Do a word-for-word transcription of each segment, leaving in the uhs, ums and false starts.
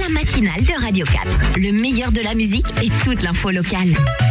La matinale de Radio quatre. Le meilleur de la musique et toute l'info locale.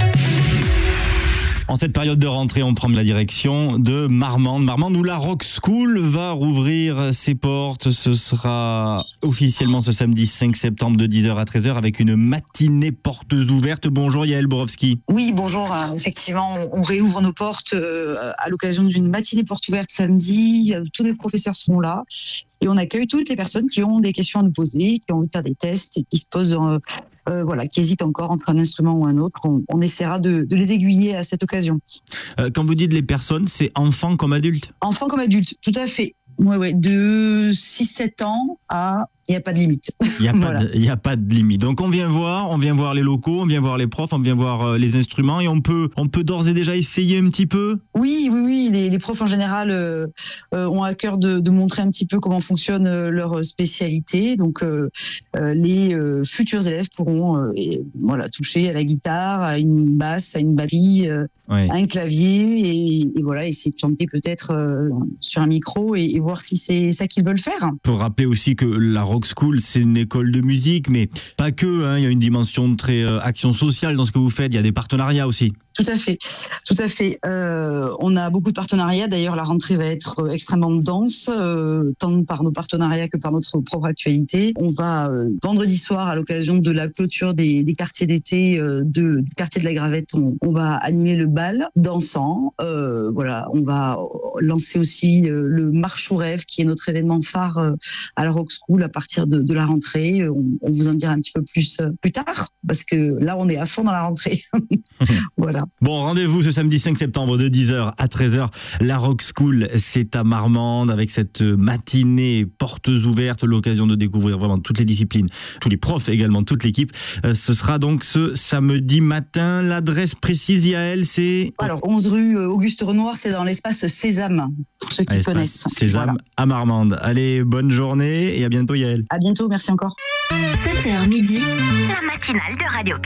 En cette période de rentrée, on prend la direction de Marmande. Marmande où la Rock School va rouvrir ses portes. Ce sera officiellement ce samedi cinq septembre de dix heures à treize heures avec une matinée portes ouvertes. Bonjour Yael Borowski. Oui, bonjour. Effectivement, on réouvre nos portes à l'occasion d'une matinée portes ouvertes samedi. Tous les professeurs seront là. Et on accueille toutes les personnes qui ont des questions à nous poser, qui ont envie de faire des tests et qui se posent, euh, euh, voilà, qui hésitent encore entre un instrument ou un autre. On, on essaiera de, de les aiguiller à cette occasion. Euh, quand vous dites les personnes, c'est enfants comme adultes ? Enfants comme adultes, tout à fait. Ouais, ouais, de six sept ans à... Il n'y a pas de limite. Il n'y a, voilà. y a pas de limite. Donc on vient voir, on vient voir les locaux, on vient voir les profs, on vient voir les instruments et on peut, on peut d'ores et déjà essayer un petit peu ? Oui, oui, oui. Les, les profs en général euh, euh, ont à cœur de, de montrer un petit peu comment fonctionne euh, leur spécialité. Donc euh, euh, les euh, futurs élèves pourront euh, et, voilà, toucher à la guitare, à une basse, à une batterie, euh, ouais. à un clavier et, et voilà, essayer de chanter peut-être euh, sur un micro et, et voir si c'est ça qu'ils veulent faire. Pour rappeler aussi que la Rock School, c'est une école de musique, mais pas que. Hein, il y a une dimension très euh, action sociale dans ce que vous faites. Il y a des partenariats aussi. Tout à fait, tout à fait. Euh, on a beaucoup de partenariats. D'ailleurs, la rentrée va être extrêmement dense, euh, tant par nos partenariats que par notre propre actualité. On va euh, vendredi soir, à l'occasion de la clôture des, des quartiers d'été euh, de, du quartier de la Gravette, on, on va animer le bal dansant. Euh, voilà, on va lancer aussi euh, le Marche au rêve, qui est notre événement phare euh, à la Rock School à partir de, de la rentrée. On, on vous en dira un petit peu plus euh, plus tard, parce que là, on est à fond dans la rentrée. Voilà. Bon, rendez-vous ce samedi cinq septembre de dix heures à treize heures. La Rock School, c'est à Marmande avec cette matinée portes ouvertes, l'occasion de découvrir vraiment toutes les disciplines, tous les profs également, toute l'équipe. Ce sera donc ce samedi matin. L'adresse précise, Yael, c'est... Alors, onze rue Auguste Renoir, c'est dans l'espace Sésame, pour ceux qui connaissent. Sésame voilà. À Marmande. Allez, bonne journée et à bientôt, Yael. À bientôt, merci encore. sept heures midi, la matinale de Radio quatre.